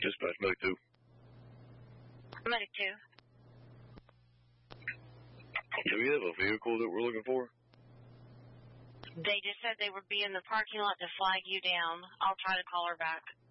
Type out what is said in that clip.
Dispatch, Medic 2. Medic 2. Do we have a vehicle that we're looking for? They just said they would be in the parking lot to flag you down. I'll try to call her back.